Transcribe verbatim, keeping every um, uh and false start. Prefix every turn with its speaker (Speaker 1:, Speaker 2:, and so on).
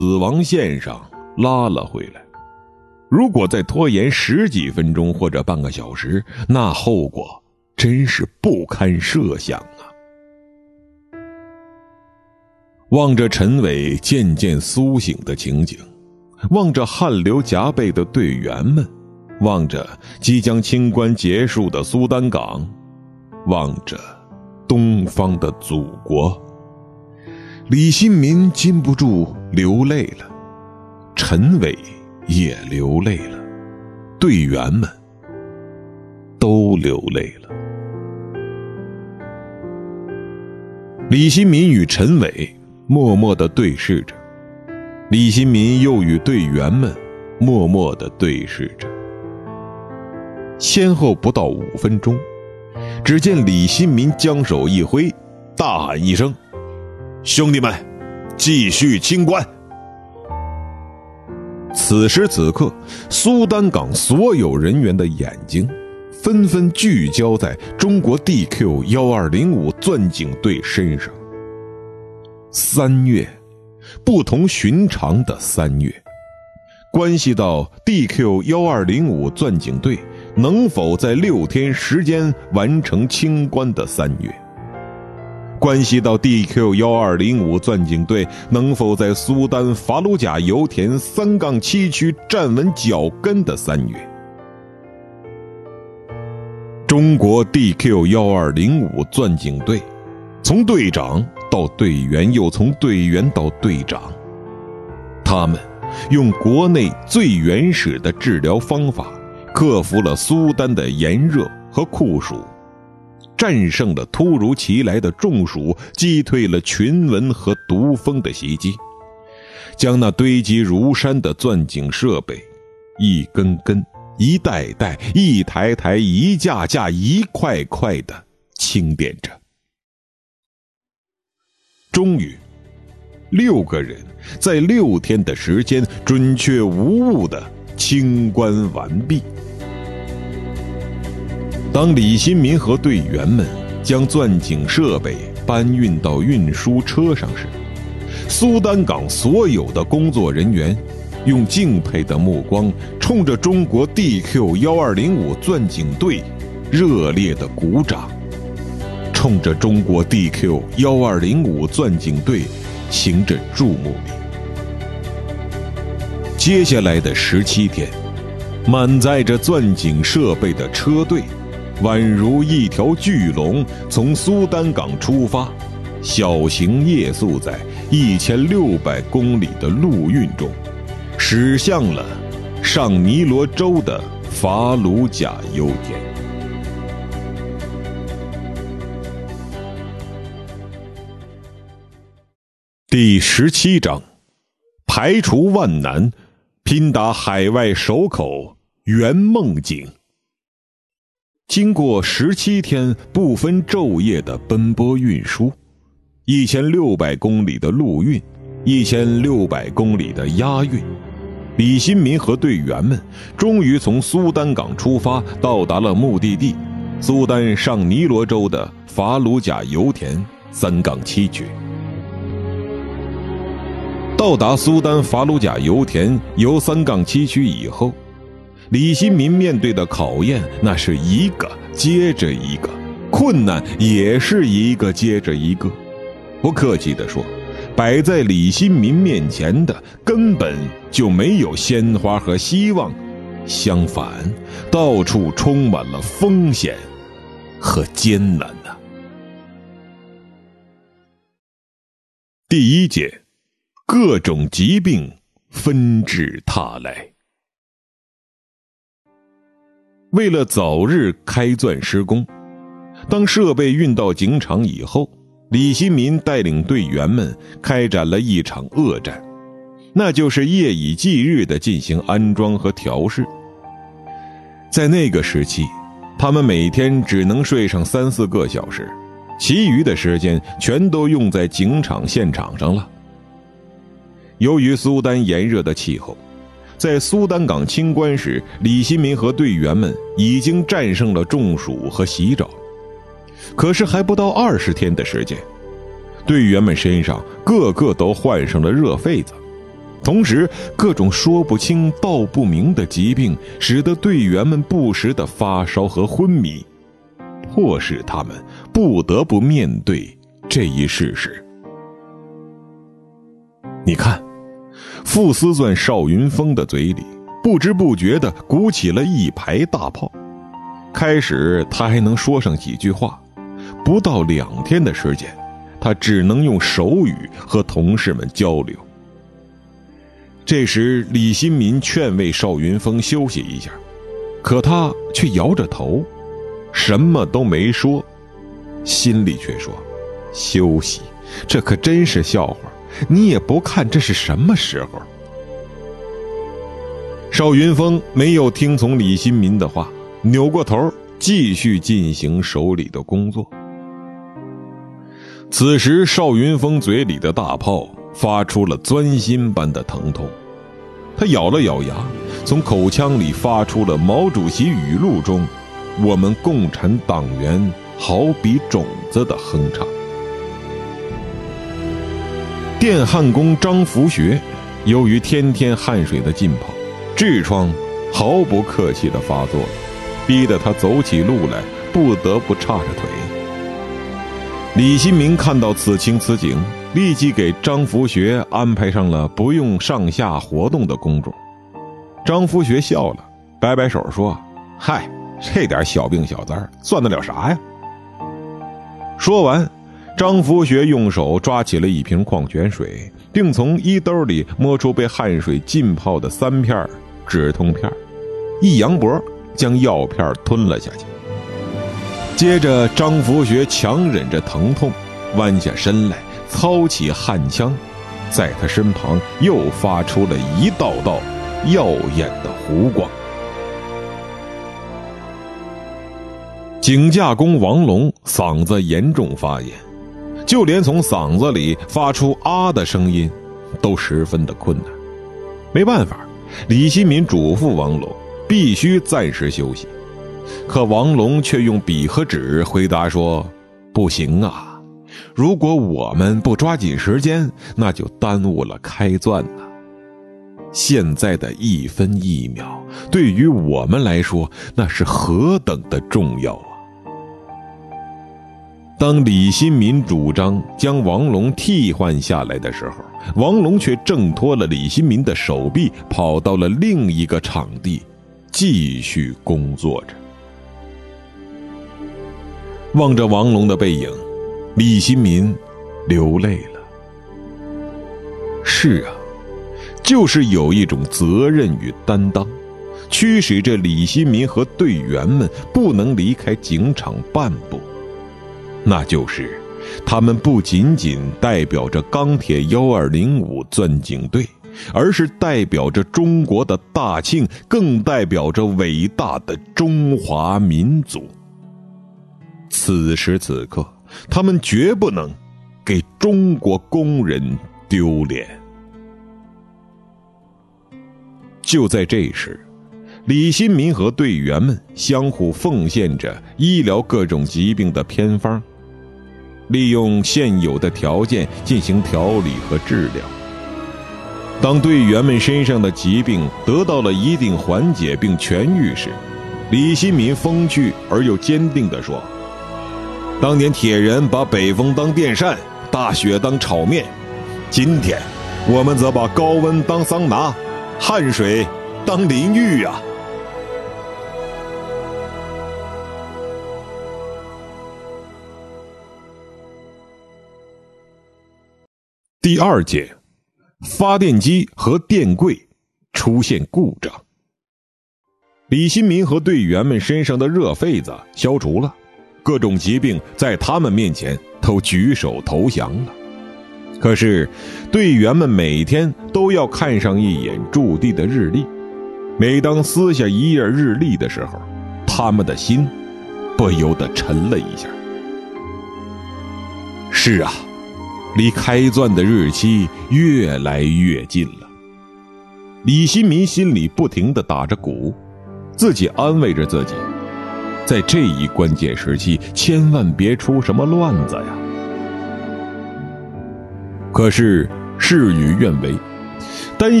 Speaker 1: 死亡线上拉了回来。如果再拖延十几分钟或者半个小时，那后果真是不堪设想啊！望着陈伟渐渐苏醒的情景，望着汗流浃背的队员们，望着即将清关结束的苏丹港，望着东方的祖国，李新民禁不住流泪了，陈伟也流泪了，队员们都流泪了。李新民与陈伟默默地对视着，李新民又与队员们默默地对视着。先后不到五分钟，只见李新民将手一挥，大喊一声：“兄弟们，继续清关！”此时此刻，苏丹港所有人员的眼睛纷纷聚焦在中国 D Q 一二零五 钻井队身上。三月，不同寻常的三月，关系到 D Q 一二零五 钻井队能否在六天时间完成清关的三月，关系到 D Q 一二零五 钻井队能否在苏丹法鲁贾油田三杠七区站稳脚跟的三月。中国 D Q 一二零五 钻井队从队长到队员，又从队员到队长，他们用国内最原始的治疗方法克服了苏丹的炎热和酷暑，战胜了突如其来的中暑，击退了群蚊和毒蜂的袭击，将那堆积如山的钻井设备一根根、一代代、一台台、一架架、一块块的清点着。终于，六个人在六天的时间准确无误地清关完毕。当李新民和队员们将钻井设备搬运到运输车上时，苏丹港所有的工作人员用敬佩的目光冲着中国 D Q 一二零五 钻井队热烈的鼓掌，冲着中国 D Q 一二零五 钻井队行着注目礼。接下来的十七天，满载着钻井设备的车队宛如一条巨龙从苏丹港出发，小行夜宿在一千六百公里的陆运中，驶向了上尼罗州的法鲁贾油田。第十七章，排除万难，拼打海外首口圆梦井。经过十七天不分昼夜的奔波运输，一千六百公里的陆运，一千六百公里的押运，李新民和队员们终于从苏丹港出发，到达了目的地苏丹上尼罗州的法鲁贾油田三杠七区。到达苏丹法鲁贾油田由三杠七区以后，李新民面对的考验那是一个接着一个，困难也是一个接着一个。不客气地说，摆在李新民面前的根本就没有鲜花和希望，相反，到处充满了风险和艰难啊。第一节，各种疾病纷至沓来。为了早日开钻施工，当设备运到井场以后，李新民带领队员们开展了一场恶战，那就是夜以继日地进行安装和调试。在那个时期，他们每天只能睡上三四个小时，其余的时间全都用在井场现场上了。由于苏丹炎热的气候，在苏丹港清关时，李新民和队员们已经战胜了中暑和洗澡。可是还不到二十天的时间，队员们身上个个都患上了热痱子。 同时，各种说不清道不明的疾病使得队员们不时的发烧和昏迷，迫使他们不得不面对这一事实。你看，傅斯钻邵云峰的嘴里不知不觉地鼓起了一排大炮。开始他还能说上几句话，不到两天的时间，他只能用手语和同事们交流。这时李新民劝慰邵云峰休息一下，可他却摇着头，什么都没说，心里却说：休息，这可真是笑话，你也不看这是什么时候。邵云峰没有听从李新民的话，扭过头继续进行手里的工作。此时邵云峰嘴里的大炮发出了钻心般的疼痛，他咬了咬牙，从口腔里发出了毛主席语录中我们共产党员好比种子的哼唱。电焊工张福学由于天天汗水的浸泡，痔疮毫不客气地发作了，逼得他走起路来不得不叉着腿。李新民看到此情此景，立即给张福学安排上了不用上下活动的工作。张福学笑了，摆摆手说：嗨，这点小病小灾算得了啥呀？说完，张福学用手抓起了一瓶矿泉水，并从衣兜里摸出被汗水浸泡的三片止痛片，一扬脖将药片吞了下去。接着张福学强忍着疼痛，弯下身来操起焊枪，在他身旁又发出了一道道耀眼的弧光。警驾工王龙嗓子严重发炎，就连从嗓子里发出啊的声音都十分的困难。没办法，李新民嘱咐王龙必须暂时休息，可王龙却用笔和纸回答说：不行啊，如果我们不抓紧时间，那就耽误了开钻了。现在的一分一秒对于我们来说，那是何等的重要啊！当李新民主张将王龙替换下来的时候，王龙却挣脱了李新民的手臂，跑到了另一个场地继续工作着。望着王龙的背影，李新民流泪了。是啊，就是有一种责任与担当，驱使着李新民和队员们不能离开警场半步。那就是他们不仅仅代表着钢铁一二零五钻井队，而是代表着中国的大庆，更代表着伟大的中华民族。此时此刻，他们绝不能给中国工人丢脸。就在这时，李新民和队员们相互奉献着医疗各种疾病的偏方，利用现有的条件进行调理和治疗。当队员们身上的疾病得到了一定缓解并痊愈时，李新民风趣而又坚定地说：当年铁人把北风当电扇，大雪当炒面，今天我们则把高温当桑拿，汗水当淋浴啊！第二节，发电机和电柜出现故障。李新民和队员们身上的热痱子消除了，各种疾病在他们面前都举手投降了。可是队员们每天都要看上一眼驻地的日历，每当撕下一页日历的时候，他们的心不由得沉了一下。是啊，离开钻的日期越来越近了。李新民心里不停地打着鼓，自己安慰着自己，在这一关键时期千万别出什么乱子呀。可是事与愿违， 担